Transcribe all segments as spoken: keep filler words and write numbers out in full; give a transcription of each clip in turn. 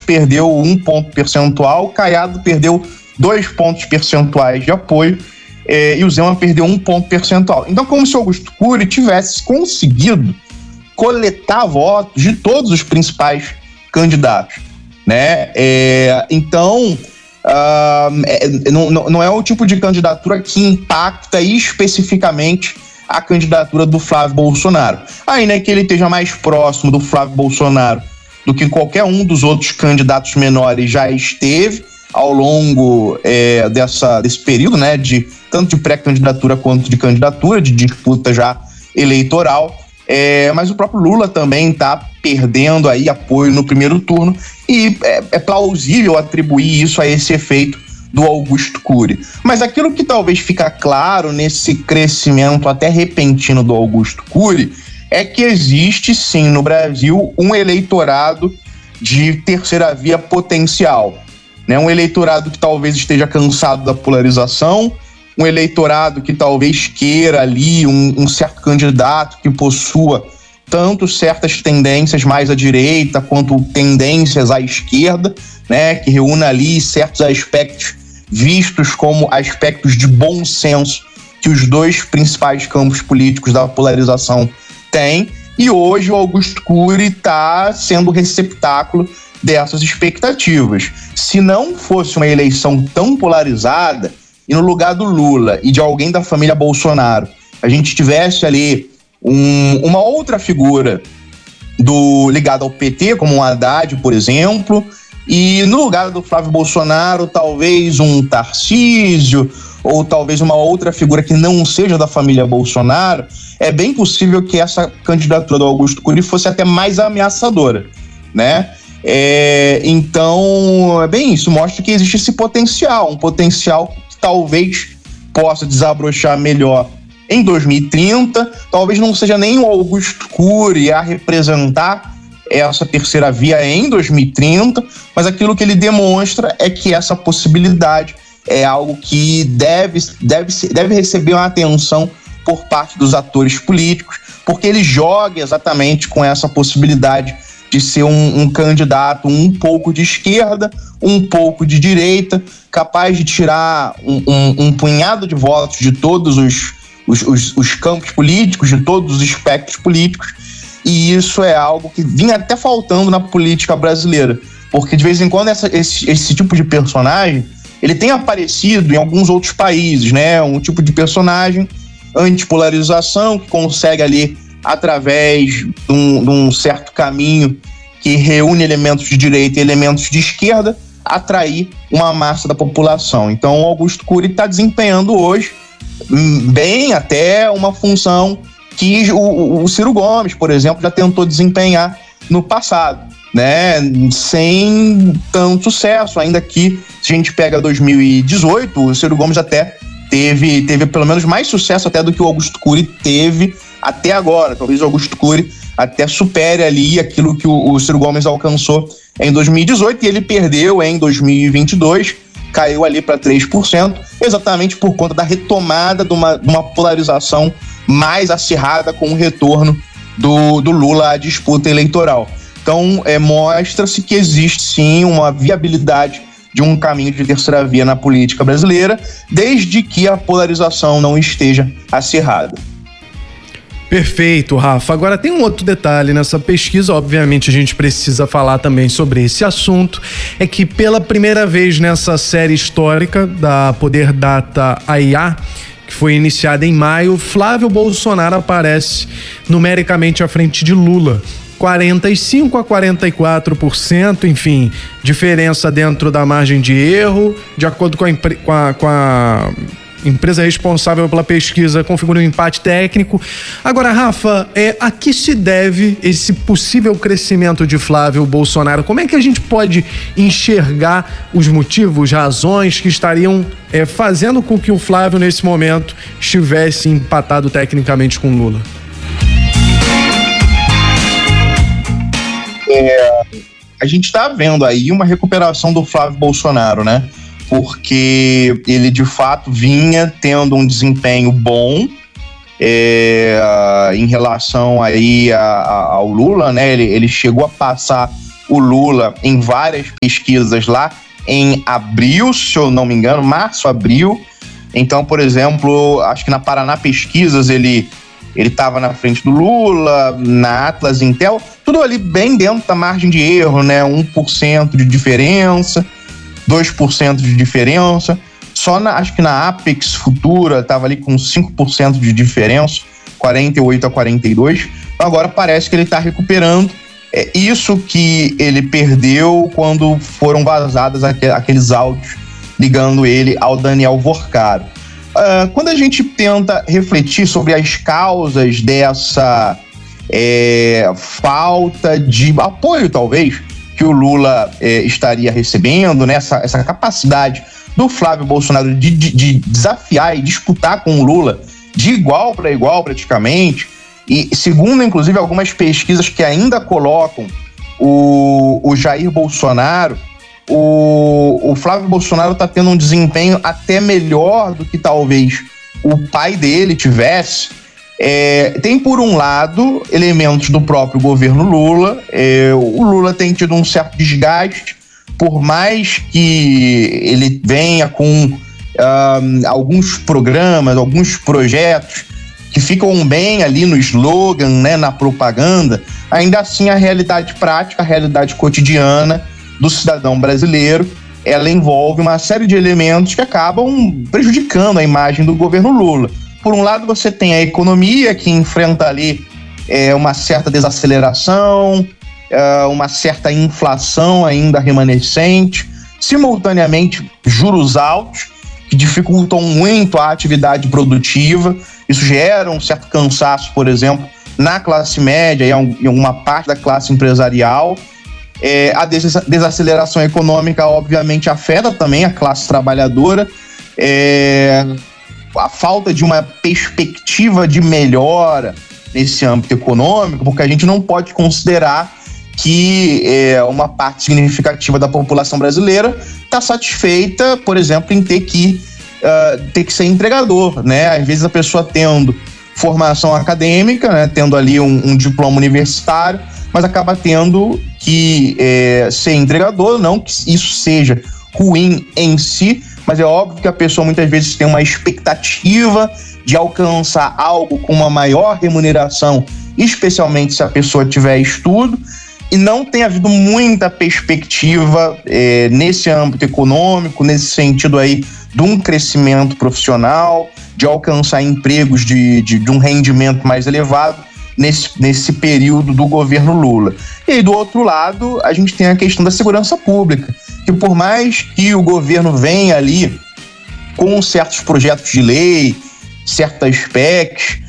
perdeu um ponto percentual, Caiado perdeu dois pontos percentuais de apoio é, e o Zema perdeu um ponto percentual. Então, como se o Augusto Cury tivesse conseguido coletar votos de todos os principais candidatos, né? É, então, uh, é, não, não é o tipo de candidatura que impacta especificamente a candidatura do Flávio Bolsonaro. Ainda que ele esteja mais próximo do Flávio Bolsonaro do que qualquer um dos outros candidatos menores já esteve ao longo é, dessa, desse período, né, de, tanto de pré-candidatura quanto de candidatura, de disputa já eleitoral. É, mas o próprio Lula também está perdendo aí apoio no primeiro turno e é, é plausível atribuir isso a esse efeito do Augusto Cury. Mas aquilo que talvez fica claro nesse crescimento até repentino do Augusto Cury é que existe sim no Brasil um eleitorado de terceira via potencial, né? Um eleitorado que talvez esteja cansado da polarização, um eleitorado que talvez queira ali um, um certo candidato que possua tanto certas tendências mais à direita quanto tendências à esquerda, né? Que reúna ali certos aspectos vistos como aspectos de bom senso que os dois principais campos políticos da polarização têm, e hoje o Augusto Cury está sendo receptáculo dessas expectativas. Se não fosse uma eleição tão polarizada, e no lugar do Lula e de alguém da família Bolsonaro, a gente tivesse ali um, uma outra figura do, ligada ao P T, como um Haddad, por exemplo, e no lugar do Flávio Bolsonaro, talvez um Tarcísio, ou talvez uma outra figura que não seja da família Bolsonaro, é bem possível que essa candidatura do Augusto Cury fosse até mais ameaçadora, né? É, então, é bem isso, mostra que existe esse potencial, um potencial que talvez possa desabrochar melhor em dois mil e trinta, talvez não seja nem o Augusto Cury a representar essa terceira via em dois mil e trinta, mas aquilo que ele demonstra é que essa possibilidade é algo que deve, deve, deve receber uma atenção por parte dos atores políticos, porque ele joga exatamente com essa possibilidade de ser um, um candidato um pouco de esquerda, um pouco de direita, capaz de tirar um, um, um punhado de votos de todos os, os, os, os campos políticos, de todos os espectros políticos. E isso é algo que vinha até faltando na política brasileira, porque de vez em quando essa, esse, esse tipo de personagem ele tem aparecido em alguns outros países, né? Um tipo de personagem antipolarização que consegue ali, através de um, de um certo caminho que reúne elementos de direita e elementos de esquerda, atrair uma massa da população. Então o Augusto Cury está desempenhando hoje bem até uma função que o, o Ciro Gomes, por exemplo, já tentou desempenhar no passado, né? Sem tanto sucesso, ainda que, se a gente pega dois mil e dezoito, o Ciro Gomes até teve, teve pelo menos mais sucesso até do que o Augusto Cury teve até agora. Talvez o Augusto Cury até supere ali aquilo que o, o Ciro Gomes alcançou em dois mil e dezoito, e ele perdeu em dois mil e vinte e dois, caiu ali para três por cento, exatamente por conta da retomada de uma, de uma polarização mais acirrada com o retorno do, do Lula à disputa eleitoral. Então, é, mostra-se que existe sim uma viabilidade de um caminho de terceira via na política brasileira, desde que a polarização não esteja acirrada. Perfeito, Rafa. Agora tem um outro detalhe nessa pesquisa, obviamente a gente precisa falar também sobre esse assunto, é que pela primeira vez nessa série histórica da Poder Data A I A, que foi iniciada em maio, Flávio Bolsonaro aparece numericamente à frente de Lula. quarenta e cinco a quarenta e quatro por cento, enfim, diferença dentro da margem de erro, de acordo com a, com a, com a empresa responsável pela pesquisa, configura um empate técnico. Agora, Rafa, é, a que se deve esse possível crescimento de Flávio Bolsonaro? Como é que a gente pode enxergar os motivos, razões que estariam é, fazendo com que o Flávio, nesse momento, estivesse empatado tecnicamente com Lula? É, a gente está vendo aí uma recuperação do Flávio Bolsonaro, né? Porque ele de fato vinha tendo um desempenho bom é, em relação aí a, a, ao Lula, né? Ele, ele chegou a passar o Lula em várias pesquisas lá em abril, se eu não me engano, março, abril. Então, por exemplo, acho que na Paraná Pesquisas ele ele estava na frente do Lula, na Atlas Intel, tudo ali bem dentro da margem de erro, né? um por cento de diferença, dois por cento de diferença. Só na, acho que na Apex Futura estava ali com cinco por cento de diferença, quarenta e oito a quarenta e dois. Então agora parece que ele está recuperando. É isso que ele perdeu quando foram vazados aqueles áudios ligando ele ao Daniel Vorcaro. Uh, quando a gente tenta refletir sobre as causas dessa é, falta de apoio, talvez, que o Lula é, estaria recebendo, né? essa, essa capacidade do Flávio Bolsonaro de, de, de desafiar e disputar com o Lula de igual para igual, praticamente, e segundo, inclusive, algumas pesquisas que ainda colocam o, o Jair Bolsonaro, O, o Flávio Bolsonaro está tendo um desempenho até melhor do que talvez o pai dele tivesse. É, tem, por um lado, elementos do próprio governo Lula. É, o Lula tem tido um certo desgaste, por mais que ele venha com um, alguns programas, alguns projetos que ficam bem ali no slogan, né, na propaganda. Ainda assim, a realidade prática, a realidade cotidiana do cidadão brasileiro, ela envolve uma série de elementos que acabam prejudicando a imagem do governo Lula. Por um lado, você tem a economia, que enfrenta ali é, uma certa desaceleração, é, uma certa inflação ainda remanescente, simultaneamente juros altos, que dificultam muito a atividade produtiva. Isso gera um certo cansaço, por exemplo, na classe média e em uma parte da classe empresarial. É, a desaceleração econômica, obviamente, afeta também a classe trabalhadora. É, a falta de uma perspectiva de melhora nesse âmbito econômico, porque a gente não pode considerar que é, uma parte significativa da população brasileira está satisfeita, por exemplo, em ter que, uh, ter que ser entregador, né? Às vezes a pessoa tendo formação acadêmica, né, tendo ali um, um diploma universitário, mas acaba tendo que é, ser entregador, não que isso seja ruim em si, mas é óbvio que a pessoa muitas vezes tem uma expectativa de alcançar algo com uma maior remuneração, especialmente se a pessoa tiver estudo, e não tem havido muita perspectiva é, nesse âmbito econômico, nesse sentido aí de um crescimento profissional, de alcançar empregos de, de, de um rendimento mais elevado, Nesse, nesse período do governo Lula. E aí, do outro lado, a gente tem a questão da segurança pública, que por mais que o governo venha ali com certos projetos de lei, certas P E Cs,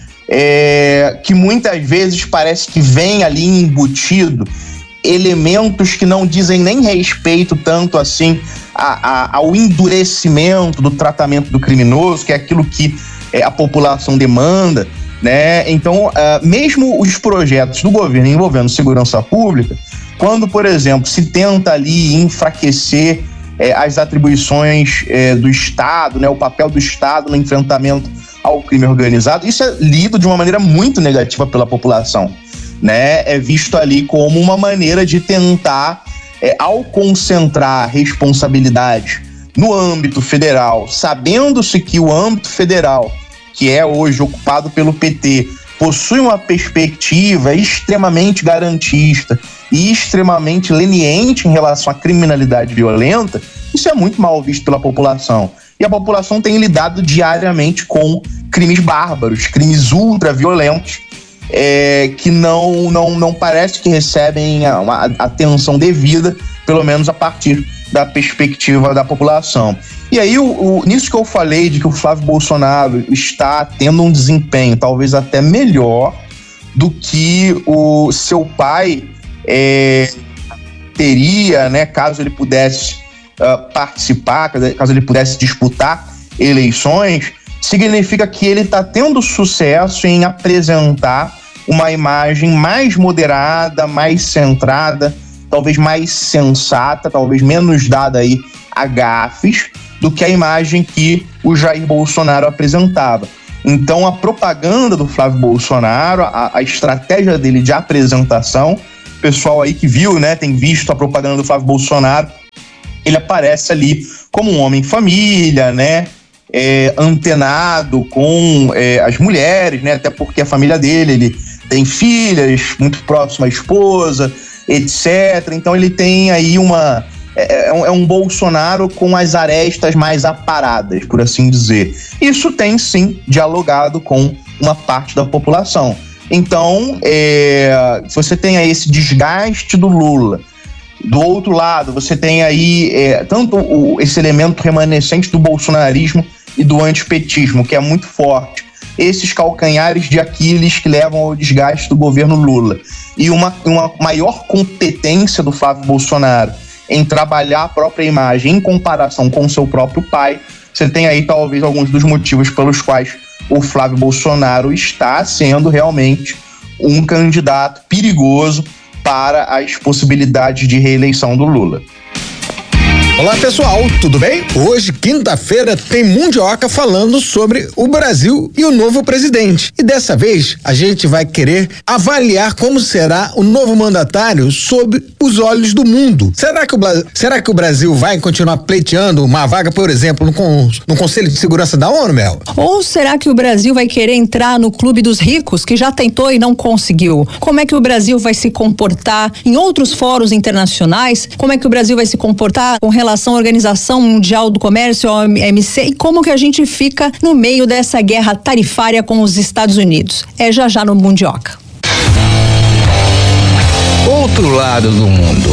é, que muitas vezes parece que vem ali embutido elementos que não dizem nem respeito tanto assim a, a, ao endurecimento do tratamento do criminoso, que é aquilo que é, a população demanda, né? Então, uh, mesmo os projetos do governo envolvendo segurança pública, quando, por exemplo, se tenta ali enfraquecer eh, as atribuições eh, do Estado, né, o papel do Estado no enfrentamento ao crime organizado, isso é lido de uma maneira muito negativa pela população, né? É visto ali como uma maneira de tentar, eh, ao concentrar responsabilidade no âmbito federal, sabendo-se que o âmbito federal, que é hoje ocupado pelo P T, possui uma perspectiva extremamente garantista e extremamente leniente em relação à criminalidade violenta, isso é muito mal visto pela população. E a população tem lidado diariamente com crimes bárbaros, crimes ultraviolentos, é, que não, não, não parece que recebem a, a atenção devida, pelo menos a partir da perspectiva da população. E aí, o, o, nisso que eu falei de que o Flávio Bolsonaro está tendo um desempenho talvez até melhor do que o seu pai é, teria, né, caso ele pudesse uh, participar, caso ele pudesse disputar eleições, significa que ele está tendo sucesso em apresentar uma imagem mais moderada, mais centrada, talvez mais sensata, talvez menos dada aí a gafes, do que a imagem que o Jair Bolsonaro apresentava. Então, a propaganda do Flávio Bolsonaro, a, a estratégia dele de apresentação, pessoal aí que viu, né, tem visto a propaganda do Flávio Bolsonaro, ele aparece ali como um homem família, né, é, antenado com é, as mulheres, né, até porque a família dele, ele tem filhas muito próximas à esposa, etcétera. Então ele tem aí uma... É, é, um, é um Bolsonaro com as arestas mais aparadas, por assim dizer. Isso tem, sim, dialogado com uma parte da população. Então, é, você tem aí esse desgaste do Lula. Do outro lado, você tem aí é, tanto o, esse elemento remanescente do bolsonarismo e do antipetismo, que é muito forte. Esses calcanhares de Aquiles que levam ao desgaste do governo Lula. E uma, uma maior competência do Flávio Bolsonaro em trabalhar a própria imagem em comparação com o seu próprio pai. Você tem aí talvez alguns dos motivos pelos quais o Flávio Bolsonaro está sendo realmente um candidato perigoso para as possibilidades de reeleição do Lula. Olá pessoal, tudo bem? Hoje, quinta-feira, tem Mundioca falando sobre o Brasil e o novo presidente. E dessa vez, a gente vai querer avaliar como será o novo mandatário sob os olhos do mundo. Será que o, será que o Brasil vai continuar pleiteando uma vaga, por exemplo, no, con, no Conselho de Segurança da ONU, Mel? Ou será que o Brasil vai querer entrar no clube dos ricos, que já tentou e não conseguiu? Como é que o Brasil vai se comportar em outros fóruns internacionais? Como é que o Brasil vai se comportar com relação à Organização Mundial do Comércio, O M C, e como que a gente fica no meio dessa guerra tarifária com os Estados Unidos? É já já no Mundioca. Outro lado do mundo.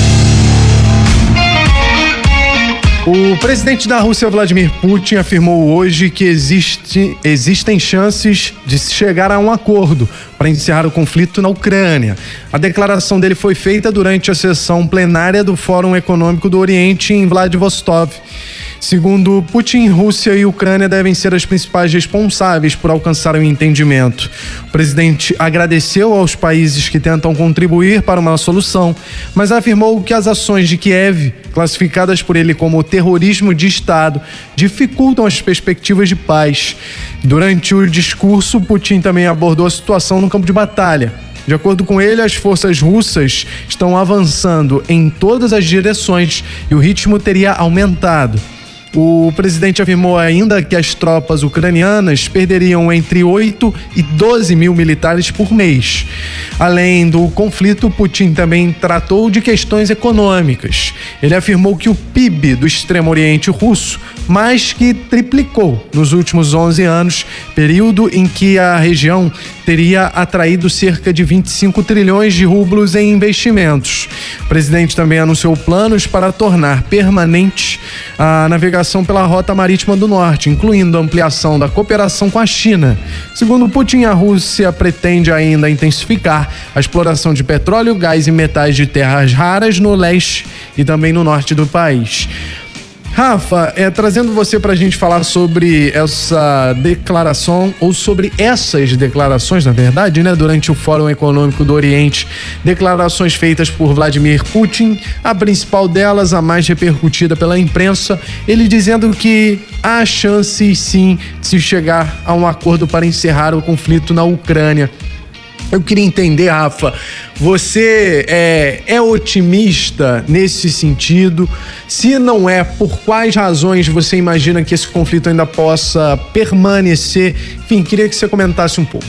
O presidente da Rússia, Vladimir Putin, afirmou hoje que existe, existem chances de se chegar a um acordo para encerrar o conflito na Ucrânia. A declaração dele foi feita durante a sessão plenária do Fórum Econômico do Oriente em Vladivostok. Segundo Putin, Rússia e Ucrânia devem ser as principais responsáveis por alcançar um entendimento. O presidente agradeceu aos países que tentam contribuir para uma solução, mas afirmou que as ações de Kiev, classificadas por ele como terrorismo de Estado, dificultam as perspectivas de paz. Durante o discurso, Putin também abordou a situação no campo de batalha. De acordo com ele, as forças russas estão avançando em todas as direções e o ritmo teria aumentado. O presidente afirmou ainda que as tropas ucranianas perderiam entre oito e doze mil militares por mês. Além do conflito, Putin também tratou de questões econômicas. Ele afirmou que o P I B do Extremo Oriente Russo mais que triplicou nos últimos onze anos, período em que a região teria atraído cerca de vinte e cinco trilhões de rublos em investimentos. O presidente também anunciou planos para tornar permanente a navegação pela Rota Marítima do Norte, incluindo a ampliação da cooperação com a China. Segundo Putin, a Rússia pretende ainda intensificar a exploração de petróleo, gás e metais de terras raras no leste e também no norte do país. Rafa, é, trazendo você para a gente falar sobre essa declaração, ou sobre essas declarações, na verdade, né, durante o Fórum Econômico do Oriente, declarações feitas por Vladimir Putin, a principal delas, a mais repercutida pela imprensa, ele dizendo que há chances, sim, de se chegar a um acordo para encerrar o conflito na Ucrânia. Eu queria entender, Rafa, você é, é otimista nesse sentido? Se não é, por quais razões você imagina que esse conflito ainda possa permanecer? Enfim, queria que você comentasse um pouco.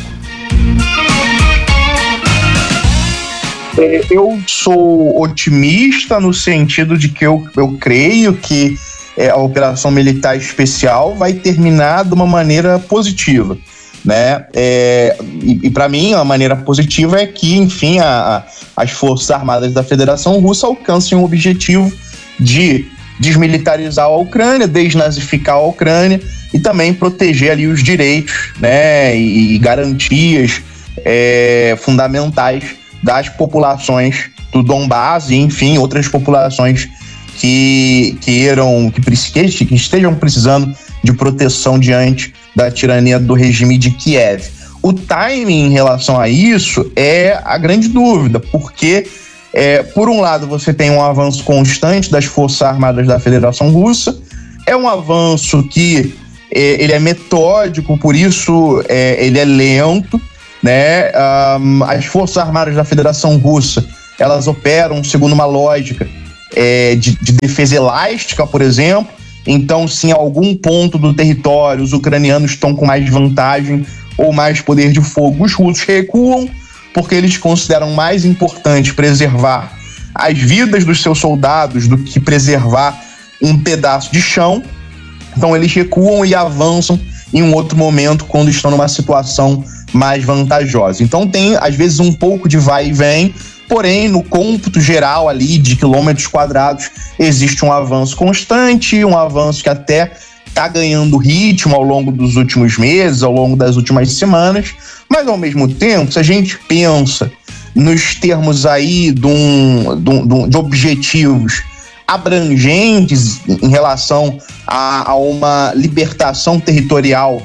Eu sou otimista no sentido de que eu, eu creio que é, a operação militar especial vai terminar de uma maneira positiva. Né? É, e e para mim a maneira positiva é que, enfim, a, a, as Forças Armadas da Federação Russa alcancem o objetivo de desmilitarizar a Ucrânia, desnazificar a Ucrânia e também proteger ali os direitos, né, e, e garantias é, fundamentais das populações do Donbás e, enfim, outras populações que queiram, que, que, que estejam precisando de proteção diante da tirania do regime de Kiev. O timing em relação a isso é a grande dúvida, porque, é, por um lado, você tem um avanço constante das Forças Armadas da Federação Russa, é um avanço que é, ele é metódico, por isso é, ele é lento, né? Um, as Forças Armadas da Federação Russa elas operam segundo uma lógica é, de, de defesa elástica, por exemplo. Então, se em algum ponto do território os ucranianos estão com mais vantagem ou mais poder de fogo, os russos recuam, porque eles consideram mais importante preservar as vidas dos seus soldados do que preservar um pedaço de chão. Então eles recuam e avançam em um outro momento quando estão numa situação mais vantajosa. Então tem às vezes um pouco de vai e vem, porém no cômputo geral ali de quilômetros quadrados existe um avanço constante, um avanço que até está ganhando ritmo ao longo dos últimos meses, ao longo das últimas semanas, mas ao mesmo tempo, se a gente pensa nos termos aí de, um, de, um, de objetivos abrangentes em relação a, a uma libertação territorial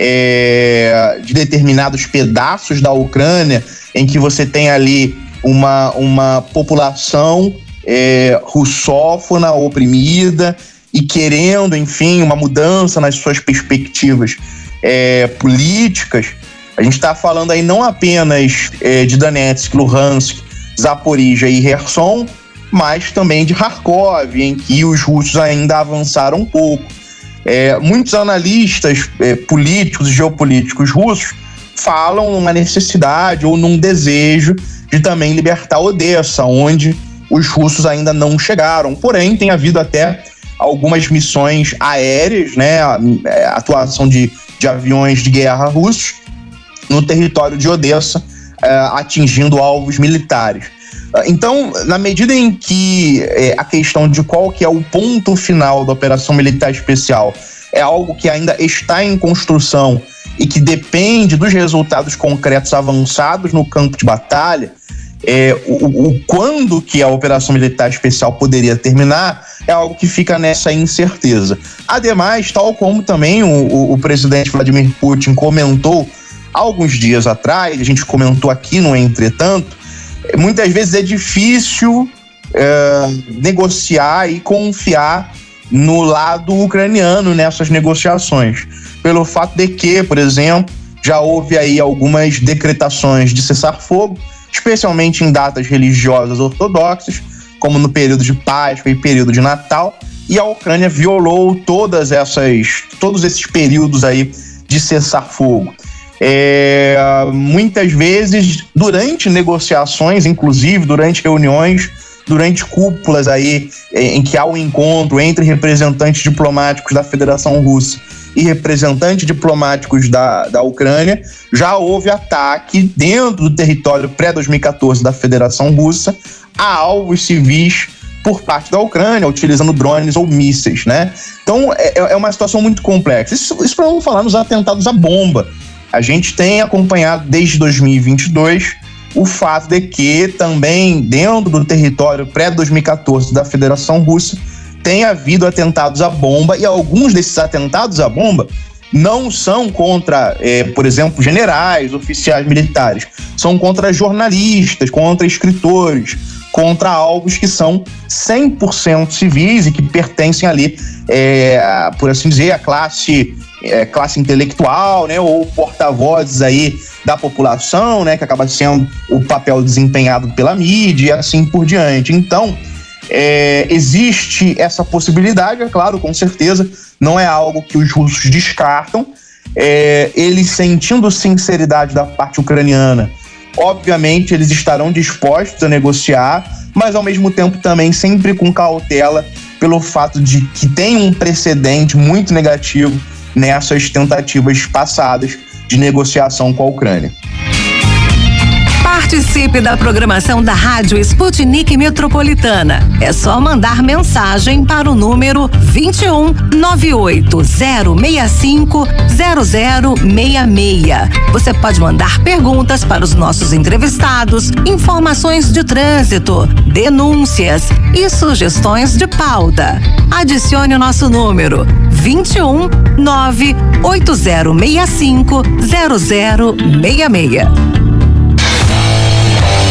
é, de determinados pedaços da Ucrânia, em que você tem ali uma, uma população é, russófona, oprimida, e querendo, enfim, uma mudança nas suas perspectivas é, políticas. A gente está falando aí não apenas é, de Donetsk, Luhansk, Zaporizhia e Kherson, mas também de Kharkov, em que os russos ainda avançaram um pouco. É, muitos analistas é, políticos e geopolíticos russos falam numa necessidade ou num desejo de também libertar Odessa, onde os russos ainda não chegaram. Porém, tem havido até algumas missões aéreas, né, a, a atuação de, de aviões de guerra russos no território de Odessa, é, atingindo alvos militares. Então, na medida em que é, a questão de qual que é o ponto final da operação militar especial é algo que ainda está em construção e que depende dos resultados concretos avançados no campo de batalha, é, o, o quando que a operação militar especial poderia terminar é algo que fica nessa incerteza. Ademais, tal como também o, o, o presidente Vladimir Putin comentou alguns dias atrás, a gente comentou aqui no Entretanto, muitas vezes é difícil é, negociar e confiar no lado ucraniano nessas negociações, pelo fato de que, por exemplo, já houve aí algumas decretações de cessar-fogo, especialmente em datas religiosas ortodoxas, como no período de Páscoa e período de Natal, e a Ucrânia violou todas essas, todos esses períodos aí de cessar-fogo. É, muitas vezes, durante negociações, inclusive durante reuniões, durante cúpulas aí, em que há um encontro entre representantes diplomáticos da Federação Russa e representantes diplomáticos da, da Ucrânia, já houve ataque dentro do território pré-dois mil e catorze da Federação Russa a alvos civis por parte da Ucrânia, utilizando drones ou mísseis, né? Então, é, é uma situação muito complexa. Isso, isso para não falar nos atentados à bomba. A gente tem acompanhado desde dois mil e vinte e dois o fato de que também dentro do território pré-dois mil e catorze da Federação Russa tem havido atentados à bomba, e alguns desses atentados à bomba não são contra, é, por exemplo, generais, oficiais militares, são contra jornalistas, contra escritores, contra alvos que são cem por cento civis e que pertencem ali, é, por assim dizer, à classe, é, classe intelectual, né, ou porta-vozes aí da população, né, que acaba sendo o papel desempenhado pela mídia e assim por diante. Então, é, existe essa possibilidade, é claro, com certeza, não é algo que os russos descartam. É, eles sentindo sinceridade da parte ucraniana, obviamente eles estarão dispostos a negociar, mas ao mesmo tempo também sempre com cautela pelo fato de que tem um precedente muito negativo nessas tentativas passadas de negociação com a Ucrânia. Participe da programação da Rádio Sputnik Metropolitana. É só mandar mensagem para o número vinte e um, nove oito zero seis cinco, zero zero seis seis. Você pode mandar perguntas para os nossos entrevistados, informações de trânsito, denúncias e sugestões de pauta. Adicione o nosso número vinte e um, nove oito zero seis cinco, zero zero seis seis.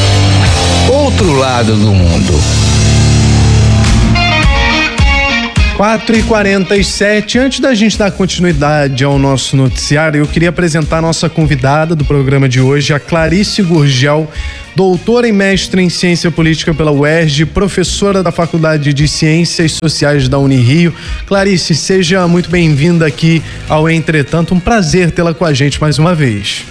Outro lado do mundo. quatro e quarenta e sete, antes da gente dar continuidade ao nosso noticiário, eu queria apresentar a nossa convidada do programa de hoje, a Clarice Gurgel, doutora e mestre em Ciência Política pela U E R J, professora da Faculdade de Ciências Sociais da Unirio. Clarice, seja muito bem-vinda aqui ao Entretanto, um prazer tê-la com a gente mais uma vez.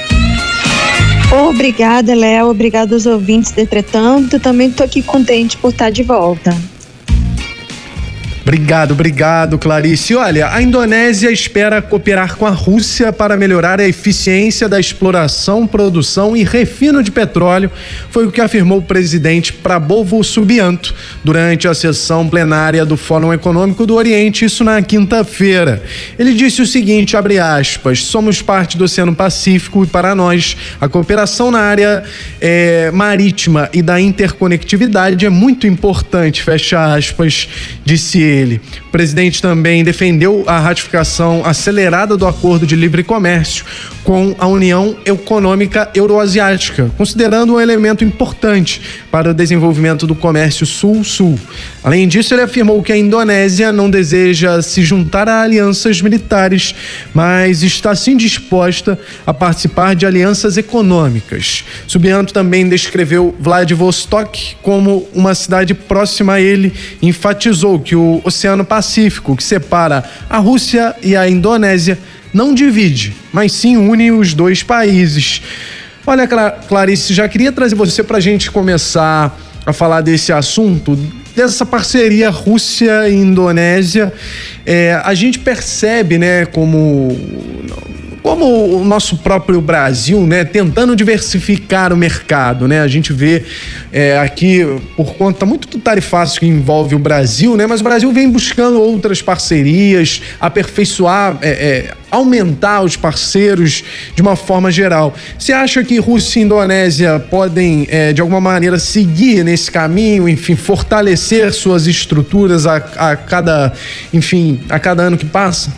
Obrigada, Léo, obrigada aos ouvintes do Entretanto, também estou aqui contente por estar de volta. Obrigado, obrigado, Clarice. Olha, a Indonésia espera cooperar com a Rússia para melhorar a eficiência da exploração, produção e refino de petróleo, foi o que afirmou o presidente Prabowo Subianto durante a sessão plenária do Fórum Econômico do Oriente, isso na quinta-feira. Ele disse o seguinte, abre aspas, somos parte do Oceano Pacífico e para nós a cooperação na área é, marítima e da interconectividade é muito importante, fecha aspas, disse ele. Ele. O presidente também defendeu a ratificação acelerada do Acordo de Livre Comércio com a União Econômica Euroasiática, considerando um elemento importante para o desenvolvimento do comércio sul-sul. Além disso, ele afirmou que a Indonésia não deseja se juntar a alianças militares, mas está sim disposta a participar de alianças econômicas. Subianto também descreveu Vladivostok como uma cidade próxima a ele e enfatizou que o Oceano Pacífico, que separa a Rússia e a Indonésia, não divide, mas sim une os dois países. Olha, Clarice, já queria trazer você para a gente começar a falar desse assunto, dessa parceria Rússia e Indonésia. É, a gente percebe, né, como... como o nosso próprio Brasil, né, tentando diversificar o mercado, né, a gente vê é, aqui, por conta muito do tarifaço que envolve o Brasil, né, mas o Brasil vem buscando outras parcerias, aperfeiçoar, é, é, aumentar os parceiros de uma forma geral. Você acha que Rússia e Indonésia podem, é, de alguma maneira, seguir nesse caminho, enfim, fortalecer suas estruturas a, a cada, enfim, a cada ano que passa?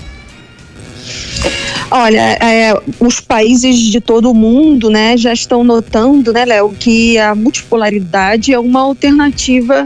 Olha, é, os países de todo o mundo, né, já estão notando, né, Léo, que a multipolaridade é uma alternativa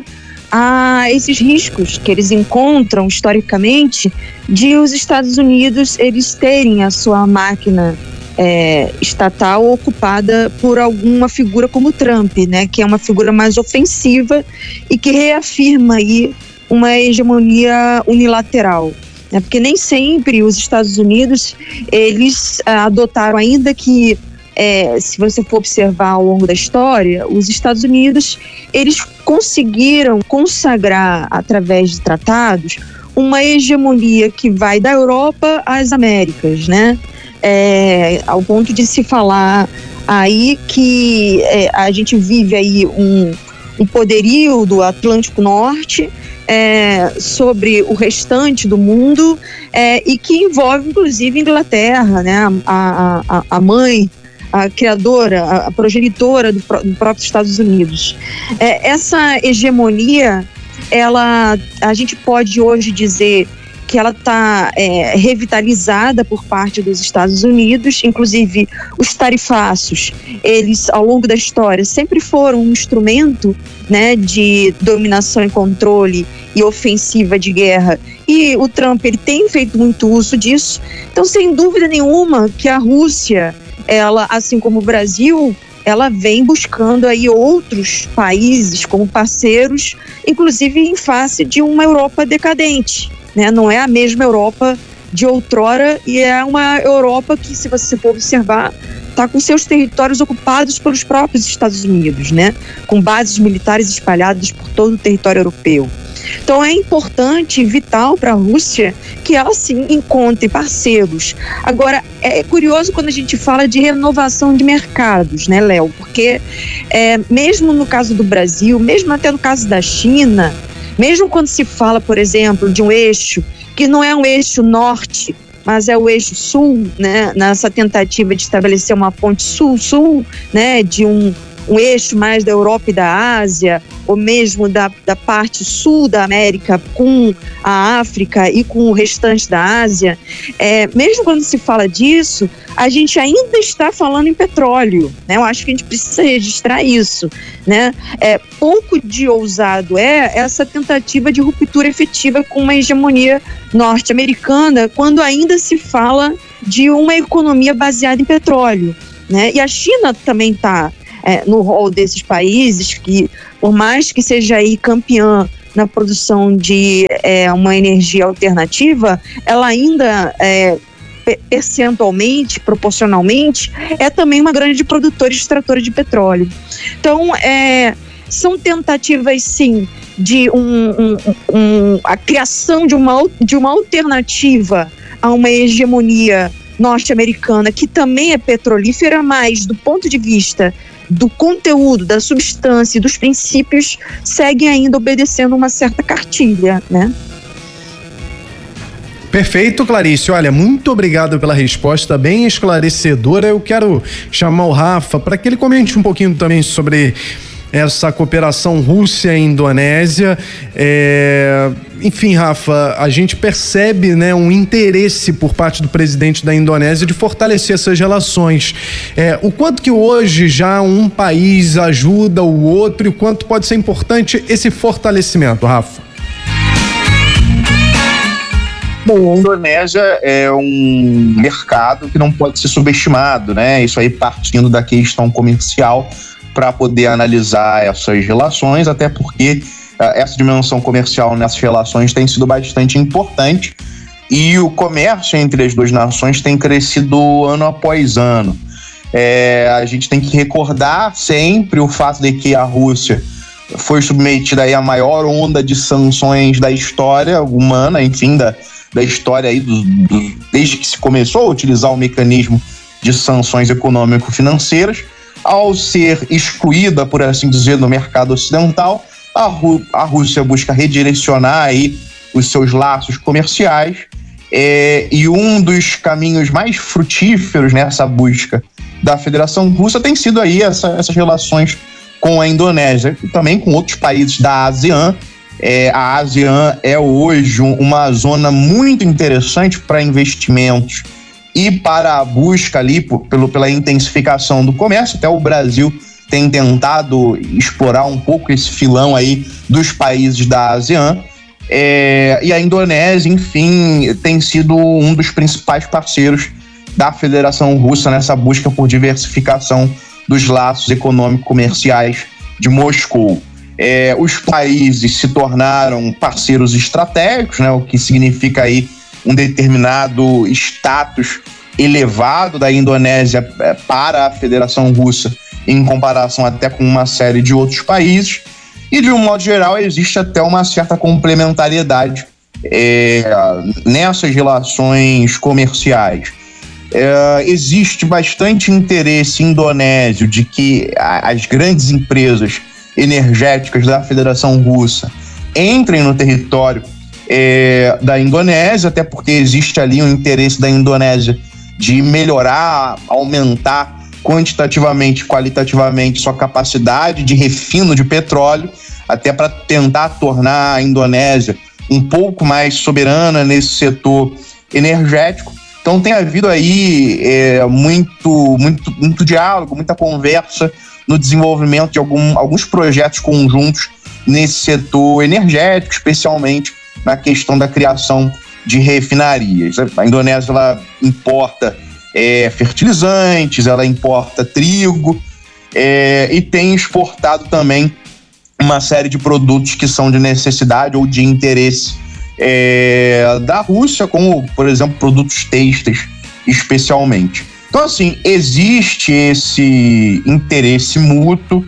a esses riscos que eles encontram historicamente de os Estados Unidos eles terem a sua máquina é, estatal ocupada por alguma figura como Trump, né, que é uma figura mais ofensiva e que reafirma aí uma hegemonia unilateral. É porque nem sempre os Estados Unidos, eles ah, adotaram, ainda que, é, se você for observar ao longo da história, os Estados Unidos, eles conseguiram consagrar, através de tratados, uma hegemonia que vai da Europa às Américas, né? É, ao ponto de se falar aí que é, a gente vive aí um, um poderio do Atlântico Norte, É, sobre o restante do mundo é, e que envolve inclusive a Inglaterra, né, a, a, a mãe, a criadora, a, a progenitora do, do próprio Estados Unidos. É, essa hegemonia, ela, a gente pode hoje dizer que ela está é, revitalizada por parte dos Estados Unidos, inclusive os tarifaços, eles ao longo da história sempre foram um instrumento, né, de dominação e controle e ofensiva de guerra, e o Trump ele tem feito muito uso disso. Então, sem dúvida nenhuma que a Rússia, ela, assim como o Brasil, ela vem buscando aí outros países como parceiros, inclusive em face de uma Europa decadente, né? Não é a mesma Europa de outrora e é uma Europa que, se você for observar, está com seus territórios ocupados pelos próprios Estados Unidos, né? Com bases militares espalhadas por todo o território europeu. Então é importante e vital para a Rússia que ela sim encontre parceiros. Agora, é curioso quando a gente fala de renovação de mercados, né, Léo? Porque é, mesmo no caso do Brasil, mesmo até no caso da China, mesmo quando se fala, por exemplo, de um eixo que não é um eixo norte, mas é o eixo sul, né, nessa tentativa de estabelecer uma ponte sul-sul, né, de um, um eixo mais da Europa e da Ásia, ou mesmo da, da parte sul da América com a África e com o restante da Ásia, é, mesmo quando se fala disso, a gente ainda está falando em petróleo, né? Eu acho que a gente precisa registrar isso, né? É, pouco de ousado é essa tentativa de ruptura efetiva com uma hegemonia norte-americana, quando ainda se fala de uma economia baseada em petróleo, né? E a China também está é, no rol desses países que, por mais que seja aí campeã na produção de é, uma energia alternativa, ela ainda é, percentualmente, proporcionalmente, é também uma grande produtora e extratora de petróleo. Então, é, são tentativas, sim, de um, um, um, a criação de uma, de uma alternativa a uma hegemonia norte-americana, que também é petrolífera, mas do ponto de vista do conteúdo, da substância e dos princípios, seguem ainda obedecendo uma certa cartilha, né? Perfeito, Clarice. Olha, muito obrigado pela resposta, bem esclarecedora. Eu quero chamar o Rafa para que ele comente um pouquinho também sobre essa cooperação Rússia e Indonésia. É... Enfim, Rafa, a gente percebe, né, um interesse por parte do presidente da Indonésia de fortalecer essas relações. É, o quanto que hoje já um país ajuda o outro e o quanto pode ser importante esse fortalecimento, Rafa? Bom, a Indonésia é um mercado que não pode ser subestimado, né? Isso aí partindo da questão comercial para poder analisar essas relações, até porque uh, essa dimensão comercial nessas relações tem sido bastante importante e o comércio entre as duas nações tem crescido ano após ano. É, a gente tem que recordar sempre o fato de que a Rússia foi submetida aí à maior onda de sanções da história humana, enfim, da da história aí, do, do, desde que se começou a utilizar o mecanismo de sanções econômico-financeiras. Ao ser excluída, por assim dizer, do mercado ocidental, a, Rú- a Rússia busca redirecionar aí os seus laços comerciais, é, e um dos caminhos mais frutíferos nessa busca da Federação Russa tem sido aí essa, essas relações com a Indonésia e também com outros países da ASEAN. É, a ASEAN é hoje uma zona muito interessante para investimentos e para a busca ali por, pelo, pela intensificação do comércio. Até o Brasil tem tentado explorar um pouco esse filão aí dos países da ASEAN. É, e a Indonésia, enfim, tem sido um dos principais parceiros da Federação Russa nessa busca por diversificação dos laços econômico-comerciais de Moscou. É, os países se tornaram parceiros estratégicos, né, o que significa aí um determinado status elevado da Indonésia para a Federação Russa em comparação até com uma série de outros países. E, de um modo geral, existe até uma certa complementariedade é, nessas relações comerciais. É, existe bastante interesse indonésio de que as grandes empresas energéticas da Federação Russa entrem no território é, da Indonésia, até porque existe ali um interesse da Indonésia de melhorar, aumentar quantitativamente e qualitativamente sua capacidade de refino de petróleo, até para tentar tornar a Indonésia um pouco mais soberana nesse setor energético. Então tem havido aí é, muito, muito, muito diálogo, muita conversa no desenvolvimento de algum, alguns projetos conjuntos nesse setor energético, especialmente na questão da criação de refinarias. A Indonésia ela importa é, fertilizantes, ela importa trigo é, e tem exportado também uma série de produtos que são de necessidade ou de interesse é, da Rússia, como, por exemplo, produtos têxteis especialmente. Então, assim, existe esse interesse mútuo,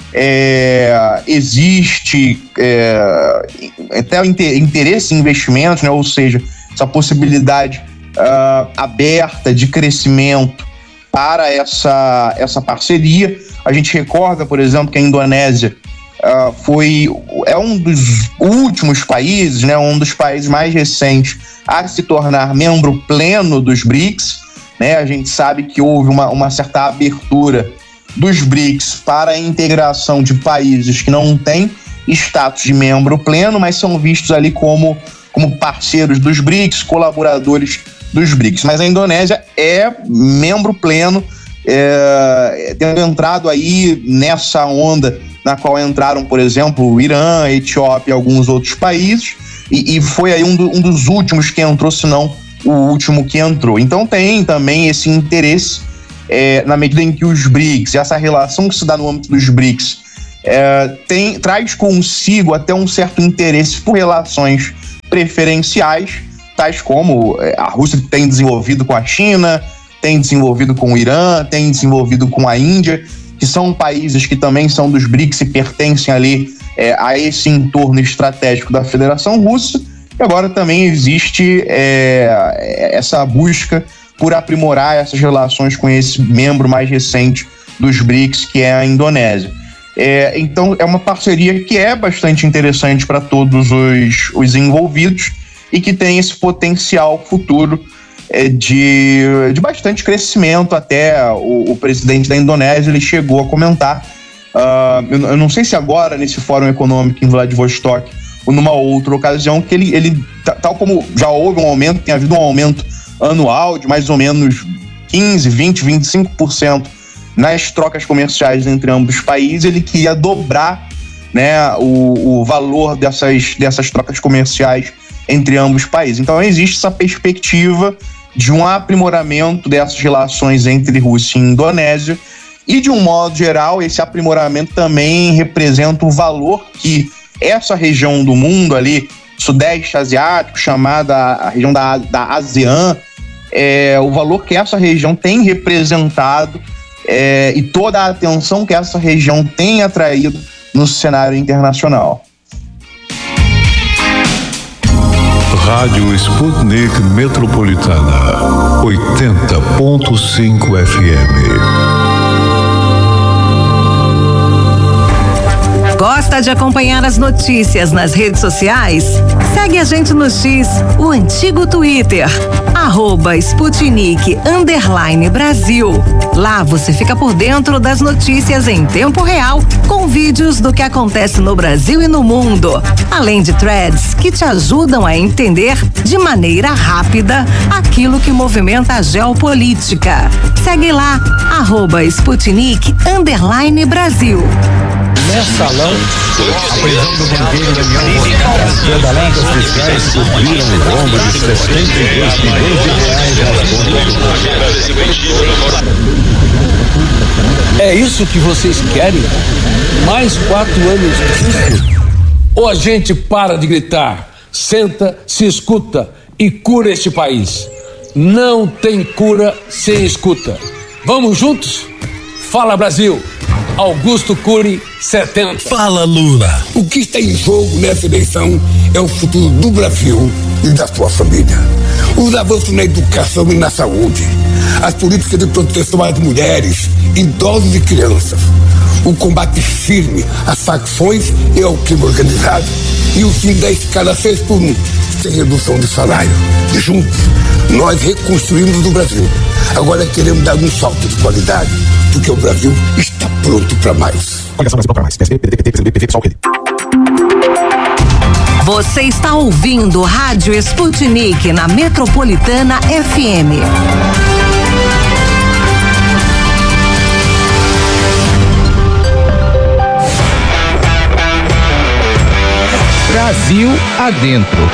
é, existe é, até o interesse em investimentos, né? Ou seja, essa possibilidade uh, aberta de crescimento para essa, essa parceria. A gente recorda, por exemplo, que a Indonésia uh, foi, é um dos últimos países, né? Um dos países mais recentes a se tornar membro pleno dos BRICS. Né, a gente sabe que houve uma, uma certa abertura dos BRICS para a integração de países que não têm status de membro pleno, mas são vistos ali como, como parceiros dos BRICS, colaboradores dos BRICS. Mas a Indonésia é membro pleno, é, tendo entrado aí nessa onda na qual entraram, por exemplo, o Irã, a Etiópia e alguns outros países, e, e foi aí um, do, um dos últimos que entrou, se não o último que entrou. Então tem também esse interesse, é, na medida em que os BRICS, essa relação que se dá no âmbito dos BRICS, é, tem, traz consigo até um certo interesse por relações preferenciais, tais como a Rússia tem desenvolvido com a China, tem desenvolvido com o Irã, tem desenvolvido com a Índia, que são países que também são dos BRICS e pertencem ali é, a esse entorno estratégico da Federação Russa. E agora também existe é, essa busca por aprimorar essas relações com esse membro mais recente dos BRICS, que é a Indonésia. É, então é uma parceria que é bastante interessante para todos os, os envolvidos e que tem esse potencial futuro é, de, de bastante crescimento. Até o, o presidente da Indonésia ele chegou a comentar, uh, eu, eu não sei se agora nesse Fórum Econômico em Vladivostok ou numa outra ocasião, que ele, ele tal como já houve um aumento, tem havido um aumento anual de mais ou menos quinze, vinte, vinte e cinco por cento nas trocas comerciais entre ambos os países. Ele queria dobrar, né, o, o valor dessas, dessas trocas comerciais entre ambos os países. Então existe essa perspectiva de um aprimoramento dessas relações entre Rússia e Indonésia, e de um modo geral esse aprimoramento também representa o valor que essa região do mundo ali, Sudeste Asiático, chamada a região da, da ASEAN, é, o valor que essa região tem representado é, e toda a atenção que essa região tem atraído no cenário internacional. Rádio Sputnik Metropolitana, oitenta ponto cinco F M. Gosta de acompanhar as notícias nas redes sociais? Segue a gente no X, o antigo Twitter, arroba Sputnik underline Brasil. Lá você fica por dentro das notícias em tempo real, com vídeos do que acontece no Brasil e no mundo, além de threads que te ajudam a entender de maneira rápida aquilo que movimenta a geopolítica. Segue lá, arroba Sputnik underline Brasil. Nesse salão, a prisão do banqueiro Daniel Bocaro, pedaladas fiscais cobriram o rombo de sessenta e dois milhões de reais nas contas. É isso que vocês querem? Mais quatro anos disso? Ou a gente para de gritar, senta, se escuta e cura este país? Não tem cura sem escuta. Vamos juntos? Fala, Brasil! Augusto Cury, setenta. Fala, Lula. O que está em jogo nessa eleição é o futuro do Brasil e da sua família. Os avanços na educação e na saúde, as políticas de proteção às mulheres, idosos e crianças, o combate firme às facções e ao crime organizado e o fim da escala seis por um, sem redução de salário. Juntos, nós reconstruímos o Brasil. Agora queremos dar um salto de qualidade, porque o Brasil está pronto para mais. Você está ouvindo Rádio Sputnik na Metropolitana F M. Brasil adentro.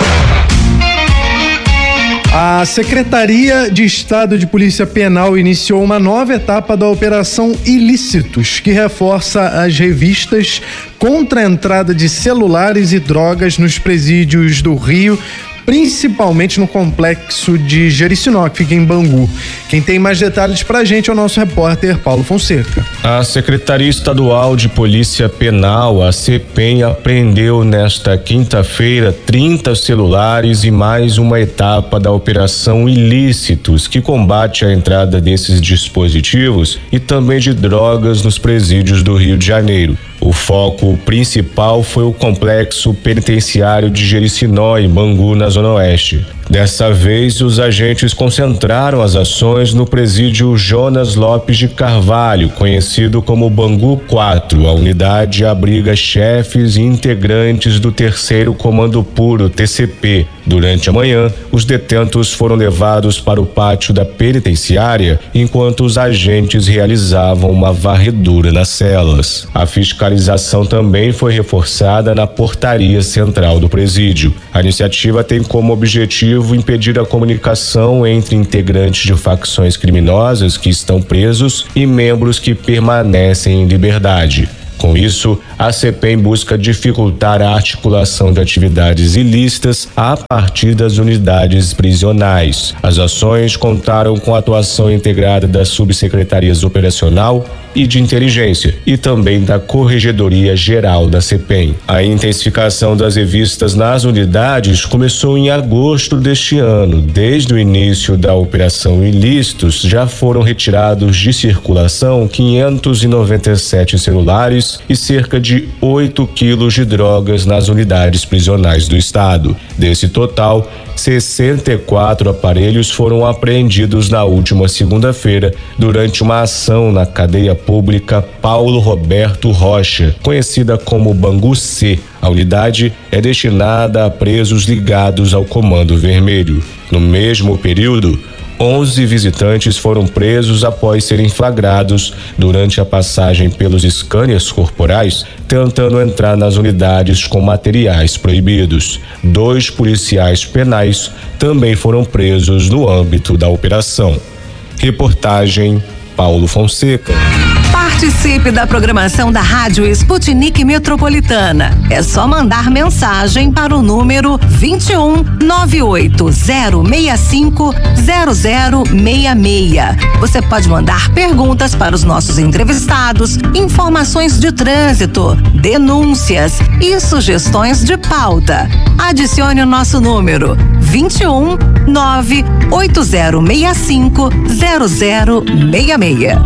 A Secretaria de Estado de Polícia Penal iniciou uma nova etapa da Operação Ilícitos, que reforça as revistas contra a entrada de celulares e drogas nos presídios do Rio, principalmente no complexo de Jericinó, que fica em Bangu. Quem tem mais detalhes pra gente é o nosso repórter Paulo Fonseca. A Secretaria Estadual de Polícia Penal, a CEPEM, apreendeu nesta quinta-feira trinta celulares e mais uma etapa da Operação Ilícitos, que combate a entrada desses dispositivos e também de drogas nos presídios do Rio de Janeiro. O foco principal foi o complexo penitenciário de Jericinó, em Bangu, na Zona Oeste. Dessa vez, os agentes concentraram as ações no presídio Jonas Lopes de Carvalho, conhecido como Bangu quatro. A unidade abriga chefes e integrantes do terceiro Comando Puro, T C P. Durante a manhã, os detentos foram levados para o pátio da penitenciária, enquanto os agentes realizavam uma varredura nas celas. A fiscalização também foi reforçada na portaria central do presídio. A iniciativa tem como objetivo impedir a comunicação entre integrantes de facções criminosas que estão presos e membros que permanecem em liberdade. Com isso, a CEPEM busca dificultar a articulação de atividades ilícitas a partir das unidades prisionais. As ações contaram com a atuação integrada das subsecretarias operacional e de inteligência e também da Corregedoria Geral da CEPEM. A intensificação das revistas nas unidades começou em agosto deste ano. Desde o início da Operação Ilícitos, já foram retirados de circulação quinhentos e noventa e sete celulares e cerca de oito quilos de drogas nas unidades prisionais do estado. Desse total, sessenta e quatro aparelhos foram apreendidos na última segunda-feira durante uma ação na cadeia pública Paulo Roberto Rocha, conhecida como Bangu C. A unidade é destinada a presos ligados ao Comando Vermelho. No mesmo período, onze visitantes foram presos após serem flagrados durante a passagem pelos scanners corporais, tentando entrar nas unidades com materiais proibidos. Dois policiais penais também foram presos no âmbito da operação. Reportagem Paulo Fonseca. Participe da programação da Rádio Sputnik Metropolitana. É só mandar mensagem para o número vinte e um, nove oito zero seis cinco, zero zero seis seis. Você pode mandar perguntas para os nossos entrevistados, informações de trânsito, denúncias e sugestões de pauta. Adicione o nosso número vinte e um, nove oito zero seis cinco, zero zero seis seis.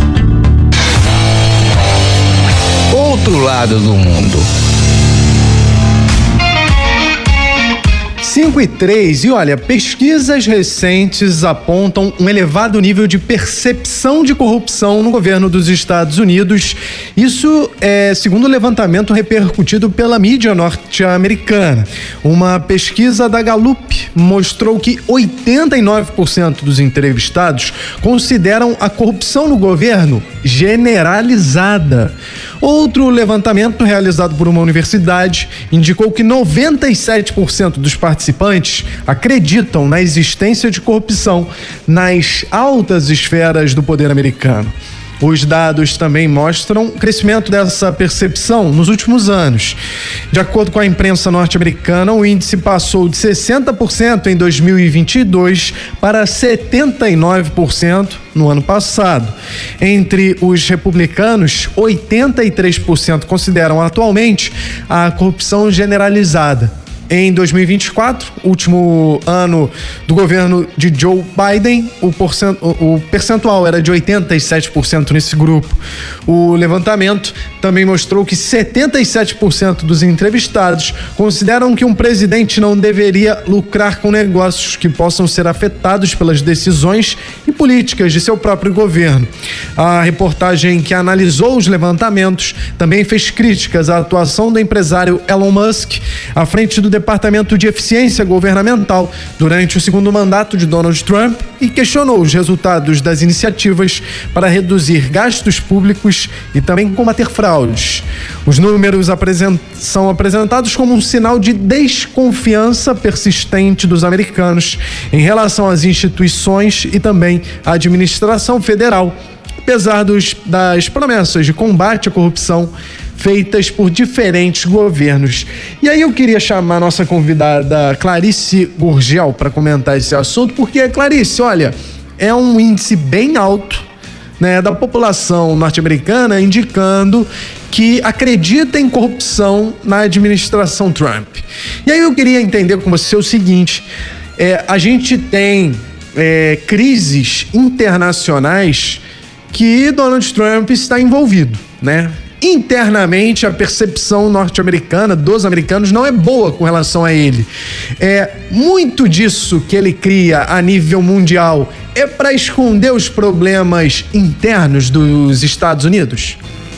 Outro lado do mundo. cinco e três, e olha, pesquisas recentes apontam um elevado nível de percepção de corrupção no governo dos Estados Unidos. Isso é segundo o levantamento repercutido pela mídia norte-americana. Uma pesquisa da Gallup mostrou que oitenta e nove por cento dos entrevistados consideram a corrupção no governo generalizada. Outro levantamento realizado por uma universidade indicou que noventa e sete por cento dos participantes acreditam na existência de corrupção nas altas esferas do poder americano. Os dados também mostram o crescimento dessa percepção nos últimos anos. De acordo com a imprensa norte-americana, o índice passou de sessenta por cento em dois mil e vinte e dois para setenta e nove por cento no ano passado. Entre os republicanos, oitenta e três por cento consideram atualmente a corrupção generalizada. Em dois mil e vinte e quatro, último ano do governo de Joe Biden, o, porcent... o percentual era de oitenta e sete por cento nesse grupo. O levantamento também mostrou que setenta e sete por cento dos entrevistados consideram que um presidente não deveria lucrar com negócios que possam ser afetados pelas decisões e políticas de seu próprio governo. A reportagem que analisou os levantamentos também fez críticas à atuação do empresário Elon Musk à frente do Departamento de Eficiência Governamental durante o segundo mandato de Donald Trump e questionou os resultados das iniciativas para reduzir gastos públicos e também combater fraudes. Os números apresent... são apresentados como um sinal de desconfiança persistente dos americanos em relação às instituições e também à administração federal, apesar dos, das promessas de combate à corrupção feitas por diferentes governos. E aí eu queria chamar a nossa convidada Clarice Gurgel para comentar esse assunto, porque, Clarice, olha, é um índice bem alto, né, da população norte-americana indicando que acredita em corrupção na administração Trump. E aí eu queria entender com você o seguinte, é, a gente tem é, crises internacionais que Donald Trump está envolvido, né? internamente a percepção norte-americana, dos americanos, não é boa com relação a ele. É, muito disso que ele cria a nível mundial é para esconder os problemas internos dos Estados Unidos?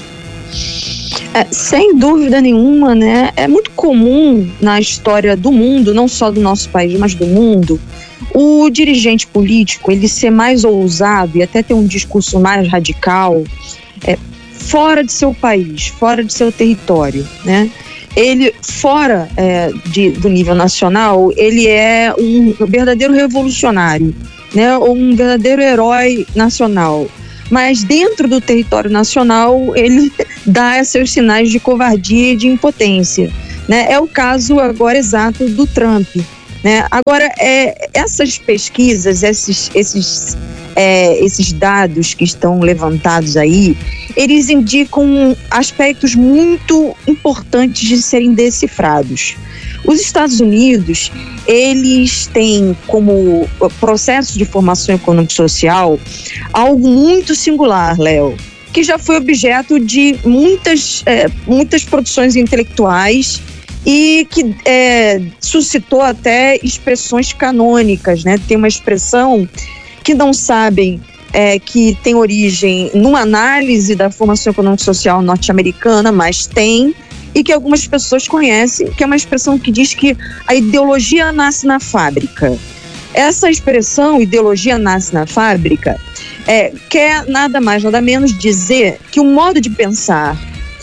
É, sem dúvida nenhuma, né? É muito comum na história do mundo, não só do nosso país, mas do mundo, o dirigente político ele ser mais ousado e até ter um discurso mais radical, é, fora de seu país, fora de seu território, né? Ele, fora é, de, do nível nacional, ele é um verdadeiro revolucionário, né? Ou um verdadeiro herói nacional. Mas dentro do território nacional, ele dá seus sinais de covardia e de impotência, né? É o caso agora exato do Trump, né? Agora, é, essas pesquisas, esses, esses, é, esses dados que estão levantados aí, eles indicam aspectos muito importantes de serem decifrados. Os Estados Unidos, eles têm como processo de formação econômico-social algo muito singular, Léo, que já foi objeto de muitas, é, muitas produções intelectuais e que é, suscitou até expressões canônicas, né? Tem uma expressão que não sabem é, que tem origem numa análise da formação econômico-social norte-americana, mas tem, e que algumas pessoas conhecem, que é uma expressão que diz que a ideologia nasce na fábrica. Essa expressão, ideologia nasce na fábrica, é, quer nada mais, nada menos dizer que o modo de pensar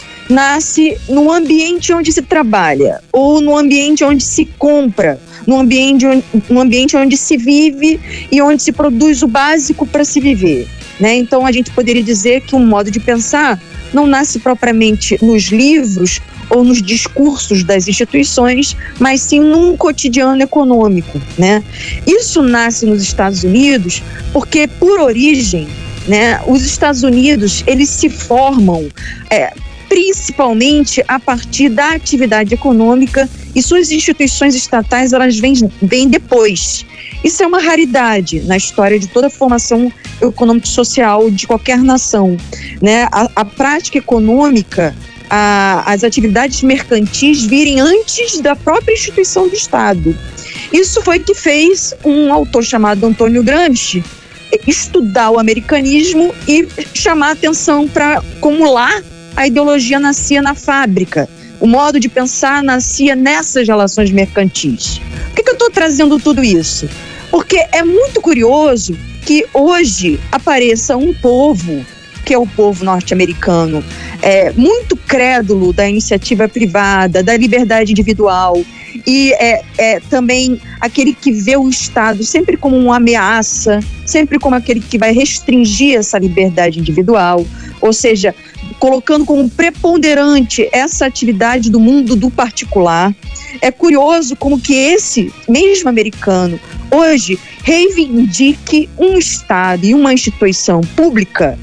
nasce no ambiente onde se trabalha, ou no ambiente onde se compra, no ambiente onde, no ambiente onde se vive e onde se produz o básico para se viver, né? Então a gente poderia dizer que um modo de pensar não nasce propriamente nos livros ou nos discursos das instituições, mas sim num cotidiano econômico, né? Isso nasce nos Estados Unidos porque, por origem, né, os Estados Unidos, eles se formam é, principalmente a partir da atividade econômica, e suas instituições estatais, elas vêm, vêm depois. Isso é uma raridade na história de toda a formação econômico-social de qualquer nação, né? A, a prática econômica, a, as atividades mercantis virem antes da própria instituição do Estado. Isso foi que fez um autor chamado Antônio Gramsci estudar o americanismo e chamar a atenção para como lá a ideologia nascia na fábrica. O modo de pensar nascia nessas relações mercantis. Por que, que eu estou trazendo tudo isso? Porque é muito curioso que hoje apareça um povo, que é o povo norte-americano, é, muito crédulo da iniciativa privada, da liberdade individual, e é, é também aquele que vê o Estado sempre como uma ameaça, sempre como aquele que vai restringir essa liberdade individual, ou seja, colocando como preponderante essa atividade do mundo do particular. É curioso como que esse mesmo americano hoje reivindique um Estado e uma instituição pública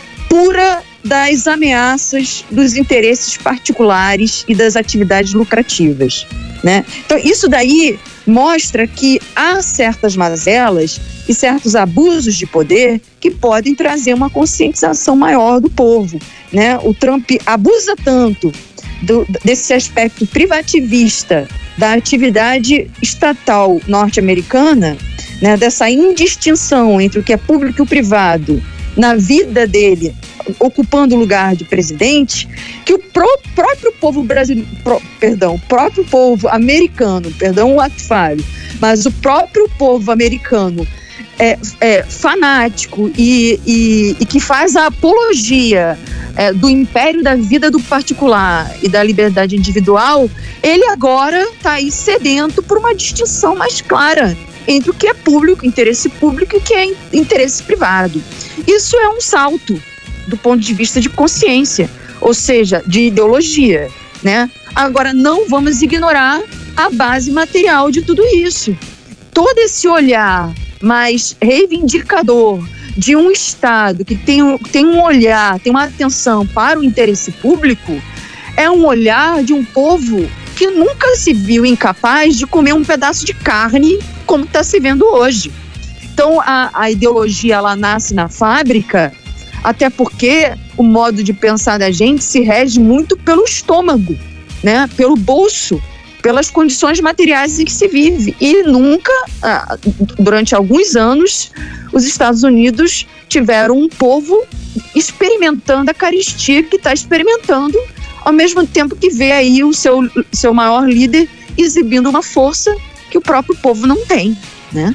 pura das ameaças dos interesses particulares e das atividades lucrativas, né? Então isso daí mostra que há certas mazelas e certos abusos de poder que podem trazer uma conscientização maior do povo, né? O Trump abusa tanto do, desse aspecto privativista da atividade estatal norte-americana, né? Dessa indistinção entre o que é público e o privado na vida dele, ocupando o lugar de presidente, que o pró- próprio povo brasileiro, pró- perdão, o próprio povo americano, perdão o ato falho, mas o próprio povo americano é, é fanático e, e, e que faz a apologia é, do império da vida do particular e da liberdade individual, ele agora está aí sedento por uma distinção mais clara entre o que é público, interesse público, e o que é interesse privado. Isso é um salto do ponto de vista de consciência, ou seja, de ideologia, né? Agora, não vamos ignorar a base material de tudo isso. Todo esse olhar mais reivindicador de um Estado que tem, tem um olhar, tem uma atenção para o interesse público, é um olhar de um povo que nunca se viu incapaz de comer um pedaço de carne como está se vendo hoje. Então, a, a ideologia, ela nasce na fábrica Até porque o modo de pensar da gente se rege muito pelo estômago, né? Pelo bolso, pelas condições materiais em que se vive. E nunca, durante alguns anos, os Estados Unidos tiveram um povo experimentando a carestia que está experimentando, ao mesmo tempo que vê aí o seu, seu maior líder exibindo uma força que o próprio povo não tem, né?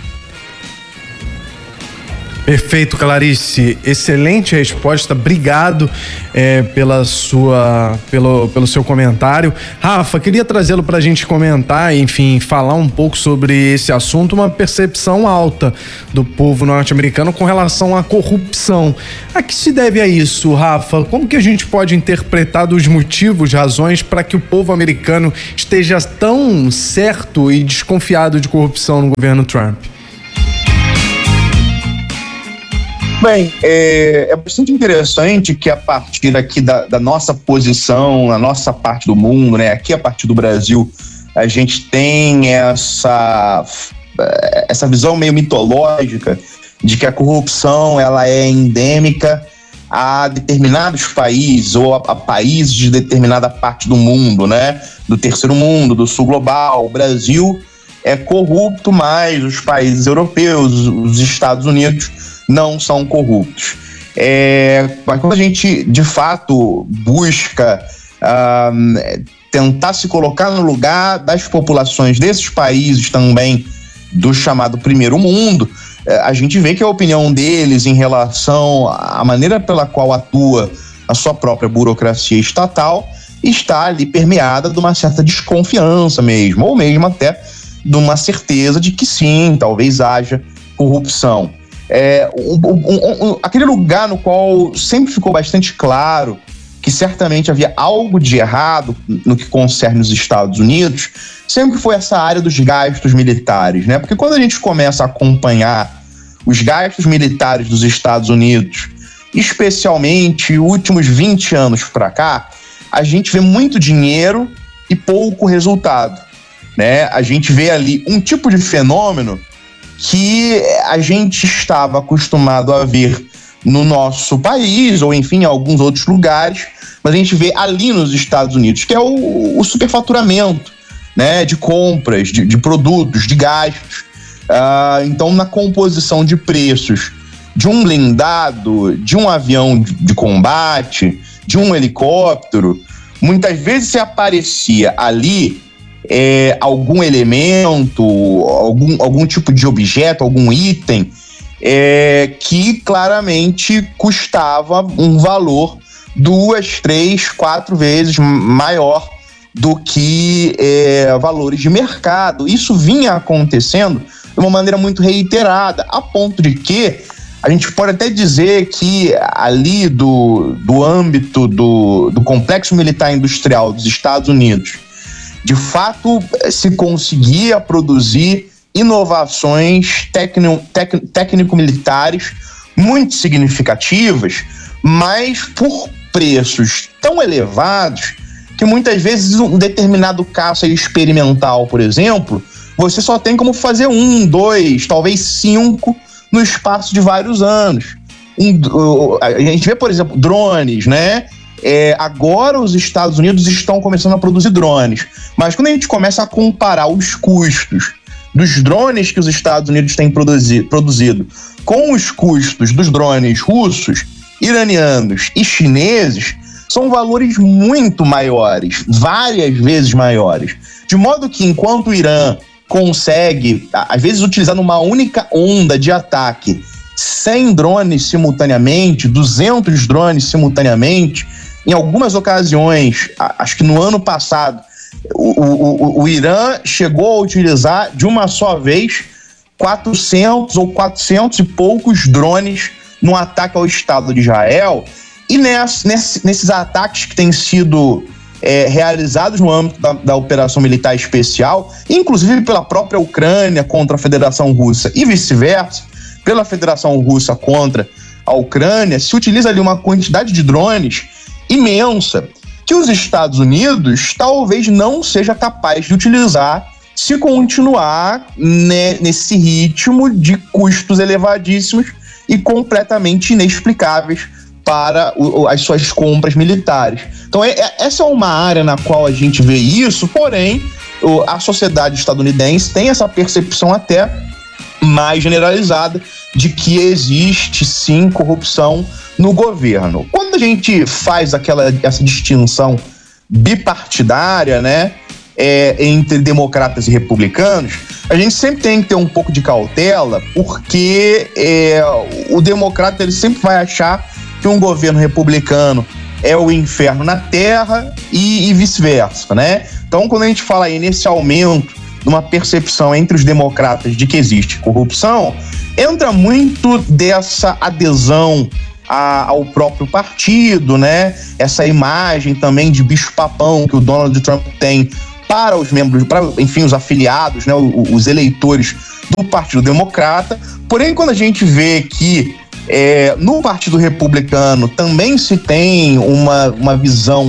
Perfeito, Clarice. Excelente resposta. Obrigado é, pela sua, pelo, pelo seu comentário. Rafa, queria trazê-lo para a gente comentar, enfim, falar um pouco sobre esse assunto, uma percepção alta do povo norte-americano com relação à corrupção. A que se deve a isso, Rafa? Como que a gente pode interpretar dos motivos, razões para que o povo americano esteja tão certo e desconfiado de corrupção no governo Trump? Bem, é, é bastante interessante que a partir aqui da, da nossa posição, na nossa parte do mundo, né, aqui a partir do Brasil, a gente tem essa, essa visão meio mitológica de que a corrupção ela é endêmica a determinados países ou a, a países de determinada parte do mundo, né, do terceiro mundo, do sul global. O Brasil é corrupto, mas os países europeus, os Estados Unidos não são corruptos. É, mas quando a gente de fato busca uh, tentar se colocar no lugar das populações desses países também do chamado primeiro mundo, uh, a gente vê que a opinião deles em relação à maneira pela qual atua a sua própria burocracia estatal está ali permeada de uma certa desconfiança mesmo, ou mesmo até de uma certeza de que sim, talvez haja corrupção. É, um, um, um, aquele lugar no qual sempre ficou bastante claro que certamente havia algo de errado no que concerne os Estados Unidos, sempre foi essa área dos gastos militares, né? Porque quando a gente começa a acompanhar os gastos militares dos Estados Unidos, especialmente últimos vinte anos para cá, a gente vê muito dinheiro e pouco resultado, né? A gente vê ali um tipo de fenômeno que a gente estava acostumado a ver no nosso país, ou enfim, em alguns outros lugares, mas a gente vê ali nos Estados Unidos, que é o, o superfaturamento, né, de compras, de, de produtos, de gastos. Uh, então, na composição de preços de um blindado, de um avião de, de combate, de um helicóptero, muitas vezes se aparecia ali É, algum elemento, algum, algum tipo de objeto, algum item é, que claramente custava um valor duas, três, quatro vezes maior do que é, valores de mercado. Isso vinha acontecendo de uma maneira muito reiterada, a ponto de que a gente pode até dizer que ali do, do âmbito do, do complexo militar industrial dos Estados Unidos, de fato, se conseguia produzir inovações técnico-militares muito significativas, mas por preços tão elevados que muitas vezes um determinado caça experimental, por exemplo, você só tem como fazer um, dois, talvez cinco no espaço de vários anos. Um, a gente vê, por exemplo, drones, né? É, agora os Estados Unidos estão começando a produzir drones, mas quando a gente começa a comparar os custos dos drones que os Estados Unidos têm produzi- produzido com os custos dos drones russos, iranianos e chineses, são valores muito maiores, várias vezes maiores. De modo que enquanto o Irã consegue, às vezes, utilizar numa única onda de ataque cem drones simultaneamente, duzentos drones simultaneamente, em algumas ocasiões, acho que no ano passado, o, o, o Irã chegou a utilizar de uma só vez quatrocentos ou quatrocentos e poucos drones no ataque ao Estado de Israel. E ness, ness, nesses ataques que têm sido é, realizados no âmbito da, da operação militar especial, inclusive pela própria Ucrânia contra a Federação Russa e vice-versa, pela Federação Russa contra a Ucrânia, se utiliza ali uma quantidade de drones imensa, que os Estados Unidos talvez não seja capaz de utilizar se continuar né, nesse ritmo de custos elevadíssimos e completamente inexplicáveis para o, as suas compras militares. Então, é, é, essa é uma área na qual a gente vê isso, porém, o, a sociedade estadunidense tem essa percepção até mais generalizada de que existe, sim, corrupção no governo. Quando a gente faz aquela, essa distinção bipartidária, né, é, entre democratas e republicanos, a gente sempre tem que ter um pouco de cautela, porque é, o democrata ele sempre vai achar que um governo republicano é o inferno na terra e, e vice-versa, né? Então, quando a gente fala aí nesse aumento de uma percepção entre os democratas de que existe corrupção, entra muito dessa adesão a, ao próprio partido, né? Essa imagem também de bicho-papão que o Donald Trump tem para os membros, para, enfim, os afiliados, né? Os, os eleitores do Partido Democrata. Porém, quando a gente vê que É, no Partido Republicano também se tem uma, uma visão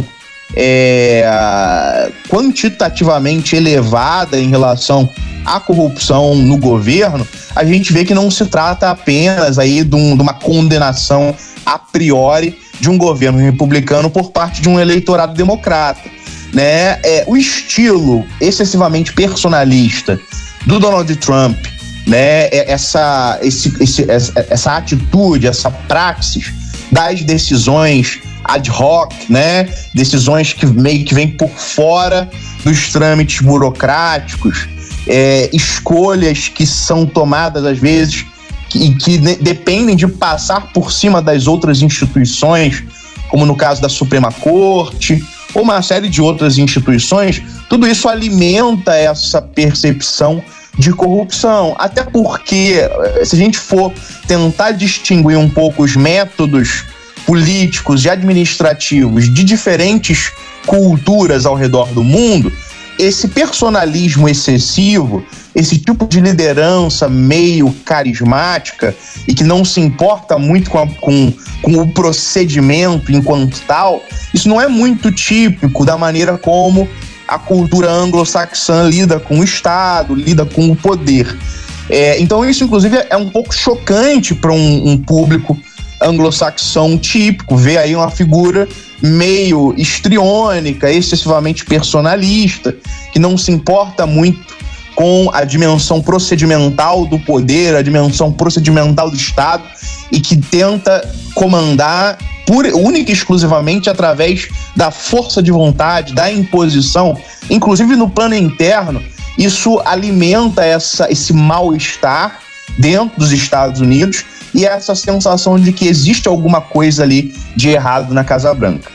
é, quantitativamente elevada em relação à corrupção no governo, a gente vê que não se trata apenas aí de, um, de uma condenação a priori de um governo republicano por parte de um eleitorado democrata, né? É, o estilo excessivamente personalista do Donald Trump, né, essa, esse, esse, essa atitude, essa praxis das decisões ad hoc, né, decisões que meio que vêm por fora dos trâmites burocráticos, é, escolhas que são tomadas às vezes e que, que dependem de passar por cima das outras instituições, como no caso da Suprema Corte, ou uma série de outras instituições. Tudo isso alimenta essa percepção de corrupção, até porque se a gente for tentar distinguir um pouco os métodos políticos e administrativos de diferentes culturas ao redor do mundo, esse personalismo excessivo, esse tipo de liderança meio carismática e que não se importa muito com, a, com, com o procedimento enquanto tal, isso não é muito típico da maneira como a cultura anglo-saxã lida com o Estado, lida com o poder. É, então isso, inclusive, é um pouco chocante para um, um público anglo-saxão típico, ver aí uma figura meio histriônica, excessivamente personalista, que não se importa muito com a dimensão procedimental do poder, a dimensão procedimental do Estado, e que tenta comandar Pura, única e exclusivamente através da força de vontade, da imposição, inclusive no plano interno. Isso alimenta essa, esse mal-estar dentro dos Estados Unidos e essa sensação de que existe alguma coisa ali de errado na Casa Branca.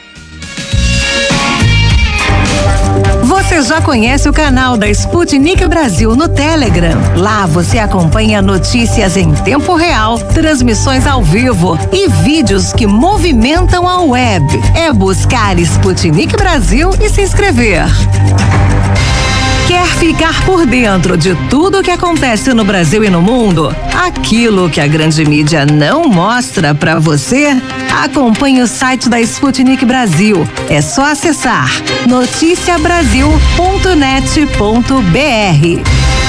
Você já conhece o canal da Sputnik Brasil no Telegram? Lá você acompanha notícias em tempo real, transmissões ao vivo e vídeos que movimentam a web. É buscar Sputnik Brasil e se inscrever. Quer ficar por dentro de tudo o que acontece no Brasil e no mundo? Aquilo que a grande mídia não mostra pra você? Acompanhe o site da Sputnik Brasil. É só acessar noticia brasil ponto net ponto b r.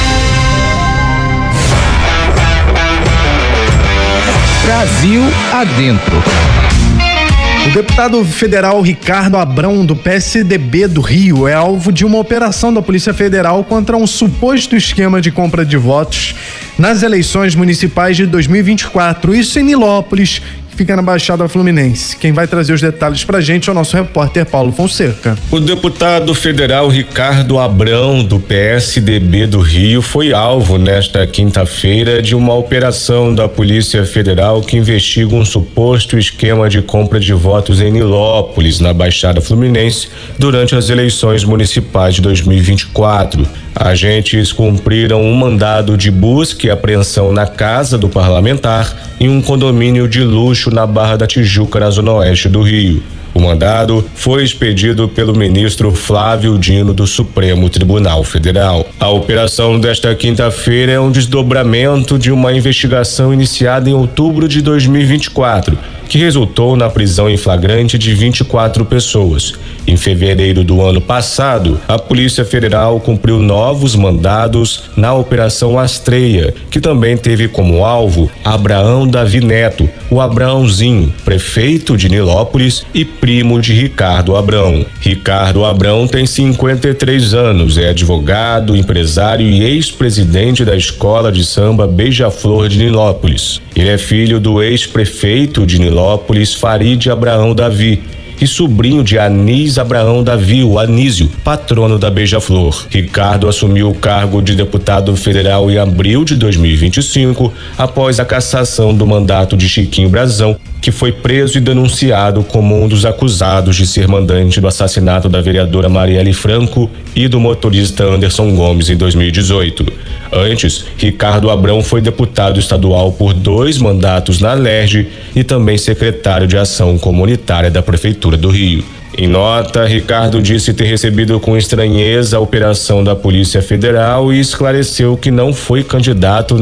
Brasil adentro. O deputado federal Ricardo Abrão, do P S D B do Rio, é alvo de uma operação da Polícia Federal contra um suposto esquema de compra de votos nas eleições municipais de dois mil e vinte e quatro. Isso em Nilópolis, que fica na Baixada Fluminense. Quem vai trazer os detalhes pra gente é o nosso repórter Paulo Fonseca. O deputado federal Ricardo Abrão, do P S D B do Rio, foi alvo nesta quinta-feira de uma operação da Polícia Federal que investiga um suposto esquema de compra de votos em Nilópolis, na Baixada Fluminense, durante as eleições municipais de dois mil e vinte e quatro. Agentes cumpriram um mandado de busca e apreensão na casa do parlamentar em um condomínio de luxo na Barra da Tijuca, na zona oeste do Rio. O mandado foi expedido pelo ministro Flávio Dino do Supremo Tribunal Federal. A operação desta quinta-feira é um desdobramento de uma investigação iniciada em outubro de dois mil e vinte e quatro, que resultou na prisão em flagrante de vinte e quatro pessoas. Em fevereiro do ano passado, a Polícia Federal cumpriu novos mandados na Operação Astreia, que também teve como alvo Abraão Davi Neto, o Abraãozinho, prefeito de Nilópolis e primo de Ricardo Abrão. Ricardo Abrão tem cinquenta e três anos, é advogado, empresário e ex-presidente da Escola de Samba Beija-Flor de Nilópolis. Ele é filho do ex-prefeito de Nilópolis, Farid Abraão Davi, e sobrinho de Anis Abraão Davi, o Anísio, patrono da Beija-Flor. Ricardo assumiu o cargo de deputado federal em abril de dois mil e vinte e cinco, após a cassação do mandato de Chiquinho Brazão, que foi preso e denunciado como um dos acusados de ser mandante do assassinato da vereadora Marielle Franco e do motorista Anderson Gomes em dois mil e dezoito. Antes, Ricardo Abrão foi deputado estadual por dois mandatos na Alerj e também secretário de Ação Comunitária da Prefeitura do Rio. Em nota, Ricardo disse ter recebido com estranheza a operação da Polícia Federal e esclareceu que não foi candidato